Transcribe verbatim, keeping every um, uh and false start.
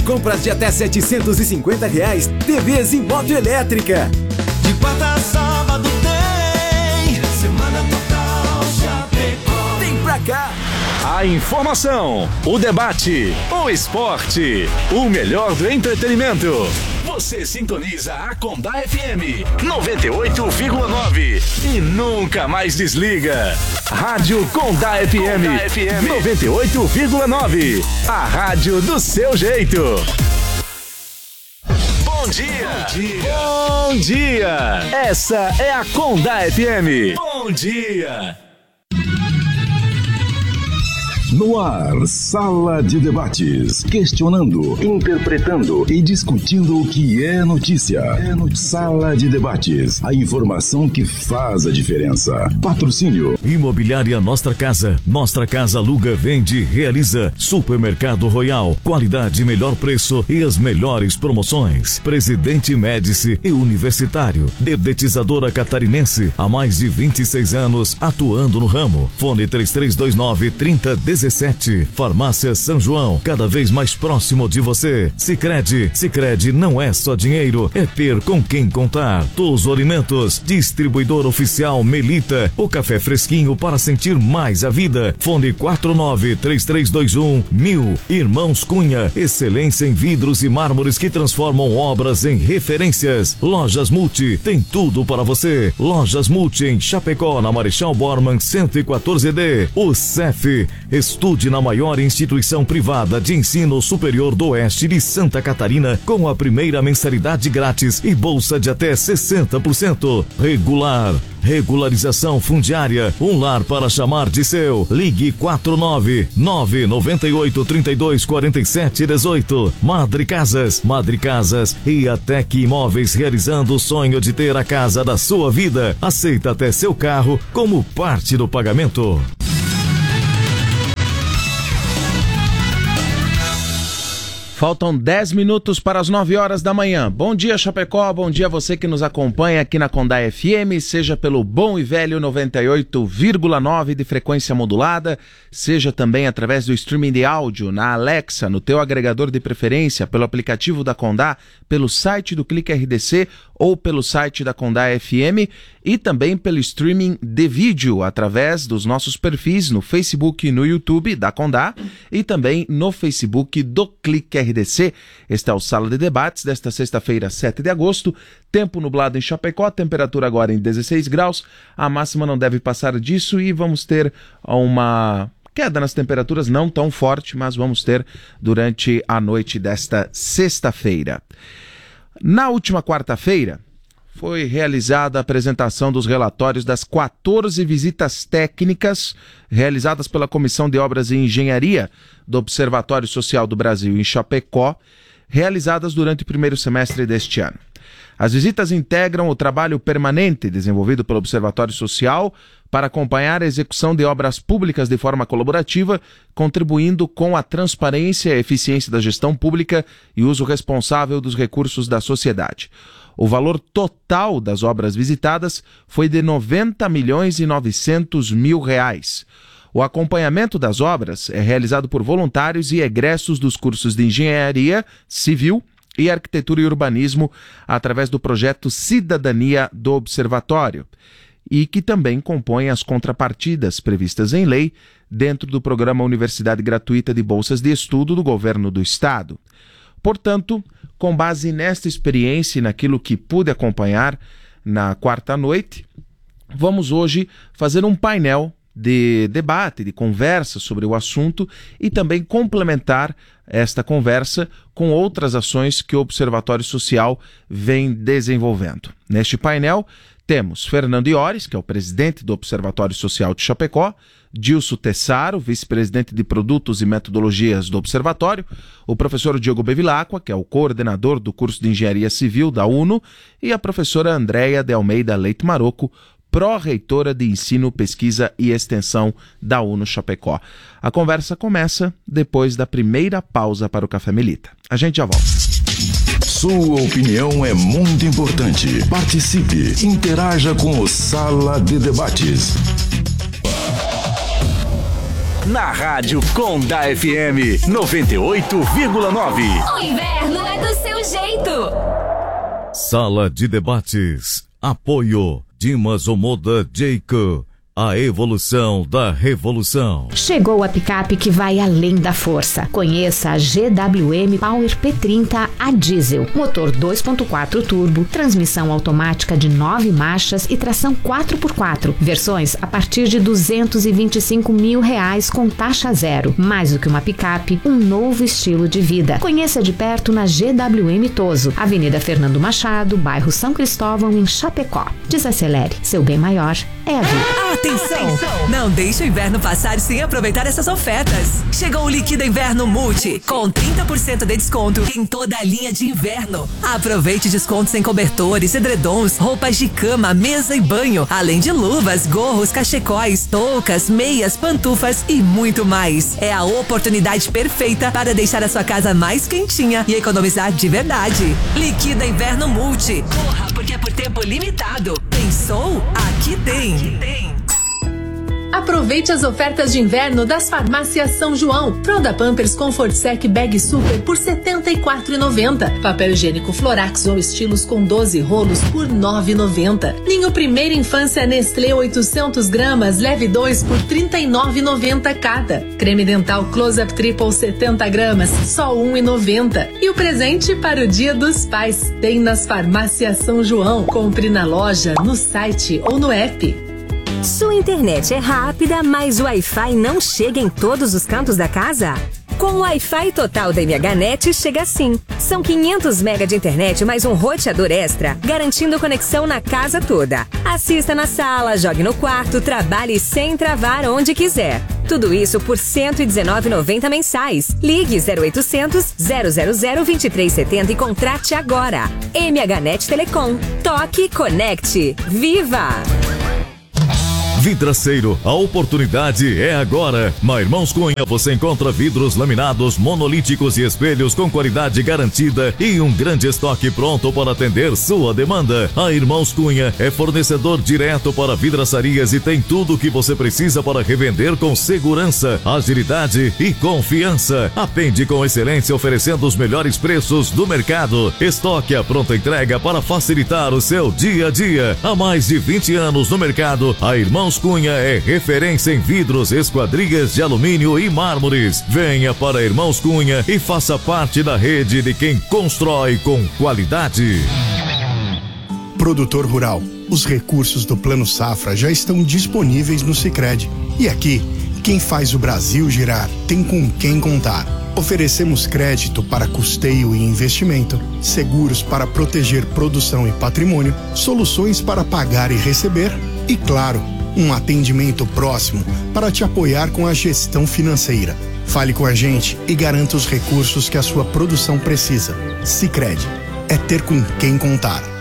compras de até setecentos e cinquenta reais, T Vs e moto elétrica. De quarta a sábado tem Semana Total Chapecó. Vem pra cá. A informação, o debate, o esporte, o melhor do entretenimento. Você sintoniza a Condá F M noventa e oito vírgula nove e nunca mais desliga. Rádio Condá F M, Condá F M noventa e oito vírgula nove. A rádio do seu jeito. Bom dia. Bom dia. Bom dia. Essa é a Condá F M. Bom dia. No ar, Sala de Debates, questionando, interpretando e discutindo o que é notícia. É no... Sala de Debates, a informação que faz a diferença. Patrocínio. Imobiliária Nostra Casa. Nostra Casa aluga, vende, realiza. Supermercado Royal, qualidade, melhor preço e as melhores promoções. Presidente Médici e Universitário. Dedetizadora Catarinense, há mais de vinte e seis anos atuando no ramo. Fone três três dois nove, trinta dezessete. Farmácia São João, cada vez mais próximo de você. Sicredi, Sicredi não é só dinheiro, é ter com quem contar. Touso Alimentos, distribuidor oficial Melita, o café fresquinho para sentir mais a vida. Fone quatro nove três três dois um mil. Irmãos Cunha, excelência em vidros e mármores que transformam obras em referências. Lojas Multi, tem tudo para você. Lojas Multi em Chapecó, na Marechal Bormann cento e quatorze D. O C E F, estude na maior instituição privada de ensino superior do oeste de Santa Catarina com a primeira mensalidade grátis e bolsa de até sessenta por cento. Regular, regularização fundiária, um lar para chamar de seu. Ligue quatro nove nove nove oito, três dois quatro sete um oito. Madre Casas, Madre Casas e Atec Imóveis, realizando o sonho de ter a casa da sua vida. Aceita até seu carro como parte do pagamento. Faltam dez minutos para as nove horas da manhã. Bom dia, Chapecó. Bom dia a você que nos acompanha aqui na Condá F M, seja pelo bom e velho noventa e oito vírgula nove de frequência modulada, seja também através do streaming de áudio na Alexa, no teu agregador de preferência, pelo aplicativo da Condá, pelo site do Clique R D C ou pelo site da Condá F M e também pelo streaming de vídeo através dos nossos perfis no Facebook e no YouTube da Condá e também no Facebook do Clique R D C. Este é o Sala de Debates desta sexta-feira, sete de agosto. Tempo nublado em Chapecó, temperatura agora em dezesseis graus. A máxima não deve passar disso e vamos ter uma queda nas temperaturas, não tão forte, mas vamos ter durante a noite desta sexta-feira. Na última quarta-feira, foi realizada a apresentação dos relatórios das quatorze visitas técnicas realizadas pela Comissão de Obras e Engenharia do Observatório Social do Brasil em Chapecó, realizadas durante o primeiro semestre deste ano. As visitas integram o trabalho permanente desenvolvido pelo Observatório Social para acompanhar a execução de obras públicas de forma colaborativa, contribuindo com a transparência e eficiência da gestão pública e uso responsável dos recursos da sociedade. O valor total das obras visitadas foi de noventa milhões e novecentos mil reais. O acompanhamento das obras é realizado por voluntários e egressos dos cursos de Engenharia Civil e Arquitetura e Urbanismo através do projeto Cidadania do Observatório e que também compõe as contrapartidas previstas em lei dentro do Programa Universidade Gratuita de Bolsas de Estudo do Governo do Estado. Portanto, com base nesta experiência e naquilo que pude acompanhar na quarta noite, vamos hoje fazer um painel de debate, de conversa sobre o assunto e também complementar esta conversa com outras ações que o Observatório Social vem desenvolvendo. Neste painel temos Fernando Iores, que é o presidente do Observatório Social de Chapecó, Dilso Tessaro, vice-presidente de Produtos e Metodologias do Observatório, o professor Diogo Bevilacqua, que é o coordenador do curso de Engenharia Civil da UNO, e a professora Andréia de Almeida Leite Maroco, pró-reitora de Ensino, Pesquisa e Extensão da UNO Chapecó. A conversa começa depois da primeira pausa para o Café Melita. A gente já volta. Sua opinião é muito importante. Participe, interaja com o Sala de Debates. Na Rádio Condá F M noventa e oito vírgula nove. O inverno é do seu jeito. Sala de debates. Apoio Dimas Omoda Jeico. A evolução da revolução. Chegou a picape que vai além da força. Conheça a G W M Power P trinta a diesel. Motor dois ponto quatro turbo, transmissão automática de nove marchas e tração quatro por quatro. Versões a partir de duzentos e vinte e cinco mil reais com taxa zero. Mais do que uma picape, um novo estilo de vida. Conheça de perto na G W M Toso, Avenida Fernando Machado, bairro São Cristóvão, em Chapecó. Desacelere, seu bem maior é a vida. Atenção! Não deixe o inverno passar sem aproveitar essas ofertas. Chegou o Liquida Inverno Multi, com trinta por cento de desconto em toda a linha de inverno. Aproveite descontos em cobertores, edredons, roupas de cama, mesa e banho, além de luvas, gorros, cachecóis, toucas, meias, pantufas e muito mais. É a oportunidade perfeita para deixar a sua casa mais quentinha e economizar de verdade. Liquida Inverno Multi. Corra, porque é por tempo limitado. Pensou? Aqui tem. Aqui tem. Aproveite as ofertas de inverno das farmácias São João. Fralda Pampers Comfort Sec Bag Super por setenta e quatro reais e noventa centavos. Papel higiênico Florax ou estilos com doze rolos por nove reais e noventa centavos. Ninho Primeira Infância Nestlé oitocentos gramas, leve dois por trinta e nove reais e noventa centavos cada. Creme dental Close-Up Triple setenta gramas, só um real e noventa centavos. E o presente para o Dia dos Pais tem nas farmácias São João. Compre na loja, no site ou no app. Sua internet é rápida, mas o Wi-Fi não chega em todos os cantos da casa? Com o Wi-Fi total da MHNet chega assim. São quinhentos megabytes de internet mais um roteador extra, garantindo conexão na casa toda. Assista na sala, jogue no quarto, trabalhe sem travar onde quiser. Tudo isso por cento e dezenove reais e noventa centavos mensais. Ligue zero oitocentos, zero zero zero, vinte e três setenta e contrate agora. MHNet Telecom. Toque, conecte. Viva! Vidraceiro, a oportunidade é agora. Na Irmãos Cunha você encontra vidros laminados, monolíticos e espelhos com qualidade garantida e um grande estoque pronto para atender sua demanda. A Irmãos Cunha é fornecedor direto para vidraçarias e tem tudo o que você precisa para revender com segurança, agilidade e confiança. Atende com excelência, oferecendo os melhores preços do mercado. Estoque a pronta entrega para facilitar o seu dia a dia. Há mais de vinte anos no mercado, a Irmãos Cunha é referência em vidros, esquadrias de alumínio e mármores. Venha para Irmãos Cunha e faça parte da rede de quem constrói com qualidade. Produtor rural, os recursos do Plano Safra já estão disponíveis no Sicredi. E aqui, quem faz o Brasil girar tem com quem contar. Oferecemos crédito para custeio e investimento, seguros para proteger produção e patrimônio, soluções para pagar e receber e, claro, um atendimento próximo para te apoiar com a gestão financeira. Fale com a gente e garanta os recursos que a sua produção precisa. Sicredi, é ter com quem contar.